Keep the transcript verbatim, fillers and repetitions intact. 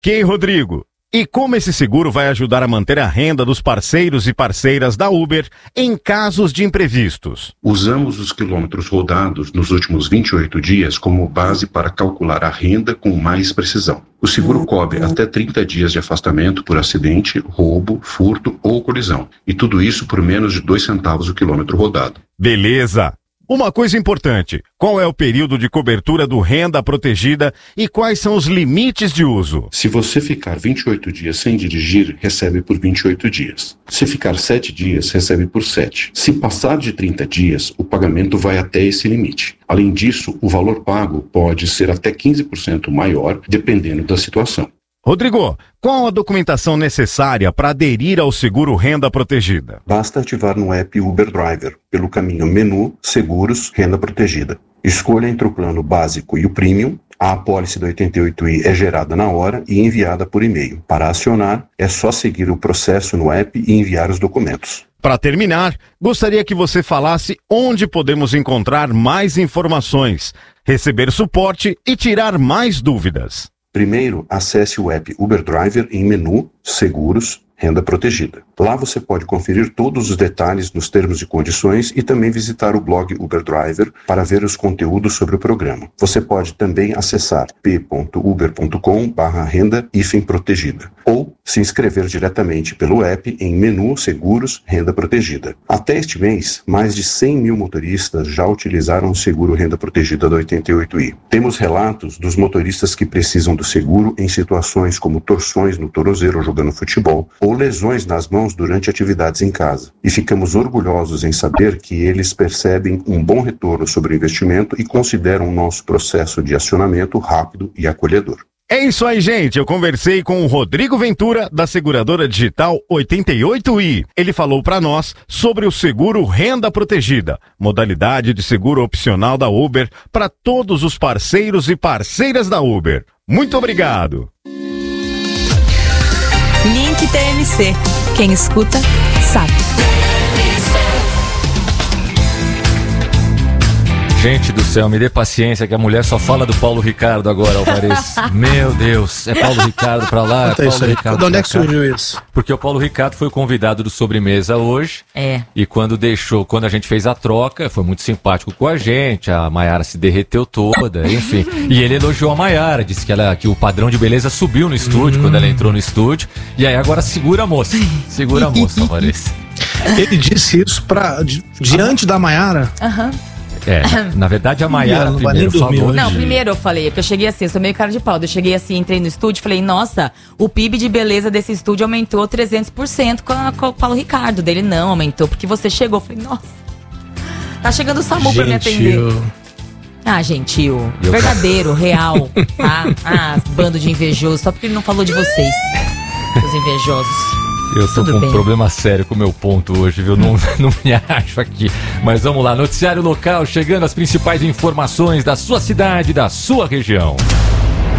Ok, Rodrigo. E como esse seguro vai ajudar a manter a renda dos parceiros e parceiras da Uber em casos de imprevistos? Usamos os quilômetros rodados nos últimos vinte e oito dias como base para calcular a renda com mais precisão. O seguro cobre até trinta dias de afastamento por acidente, roubo, furto ou colisão. E tudo isso por menos de dois centavos o quilômetro rodado. Beleza! Uma coisa importante, qual é o período de cobertura do Renda Protegida e quais são os limites de uso? Se você ficar vinte e oito dias sem dirigir, recebe por vinte e oito dias. Se ficar sete dias, recebe por sete. Se passar de trinta dias, o pagamento vai até esse limite. Além disso, o valor pago pode ser até quinze por cento maior, dependendo da situação. Rodrigo, qual a documentação necessária para aderir ao seguro Renda Protegida? Basta ativar no app Uber Driver, pelo caminho Menu, Seguros, Renda Protegida. Escolha entre o plano básico e o Premium. A apólice do oitenta e oito i é gerada na hora e enviada por e-mail. Para acionar, é só seguir o processo no app e enviar os documentos. Para terminar, gostaria que você falasse onde podemos encontrar mais informações, receber suporte e tirar mais dúvidas. Primeiro, acesse o app Uber Driver em Menu, Seguros, Renda Protegida. Lá você pode conferir todos os detalhes nos termos e condições e também visitar o blog Uber Driver para ver os conteúdos sobre o programa. Você pode também acessar p ponto uber ponto com barra renda hífen protegida ou se inscrever diretamente pelo app em Menu Seguros Renda Protegida. Até este mês, mais de cem mil motoristas já utilizaram o seguro Renda Protegida do oitenta e oito i. Temos relatos dos motoristas que precisam do seguro em situações como torções no tornozelo jogando futebol ou lesões nas mãos durante atividades em casa. E ficamos orgulhosos em saber que eles percebem um bom retorno sobre o investimento e consideram o nosso processo de acionamento rápido e acolhedor. É isso aí, gente. Eu conversei com o Rodrigo Ventura, da seguradora digital oitenta e oito i. Ele falou para nós sobre o seguro Renda Protegida, modalidade de seguro opcional da Uber para todos os parceiros e parceiras da Uber. Muito obrigado. Link T M C. Quem escuta, sabe. Gente do céu, me dê paciência que a mulher só fala do Paulo Ricardo agora, Alvarez. Meu Deus, é Paulo Ricardo pra lá, é Paulo isso aí. Ricardo De onde é pra que cá. surgiu isso? Porque o Paulo Ricardo foi convidado do Sobremesa hoje. É. E quando deixou, quando a gente fez a troca, foi muito simpático com a gente, a Maiara se derreteu toda, enfim. E ele elogiou a Maiara, disse que, ela, que o padrão de beleza subiu no estúdio, Hum. quando ela entrou no estúdio. E aí agora segura a moça, segura a moça, Alvarez. Ele disse isso pra, di, diante da Maiara? Aham. É, na verdade a Maiara Não vai nem primeiro dormir falou hoje. Não, de- primeiro eu falei, porque eu cheguei assim, eu sou meio cara de pau. Eu cheguei assim, entrei no estúdio e falei, nossa, o P I B de beleza desse estúdio aumentou trezentos por cento com, a, com o Paulo Ricardo. Dele não, aumentou, porque você chegou. Eu falei, nossa, tá chegando o SAMU pra me atender. Gentil. Ah, gentil, Eu- verdadeiro, real, tá? Ah, bando de invejosos, só porque ele não falou de vocês, os invejosos. Eu tô Tudo com um bem. problema sério com o meu ponto hoje, viu? Não, não me acho aqui. Mas vamos lá, noticiário local, chegando as principais informações da sua cidade, da sua região.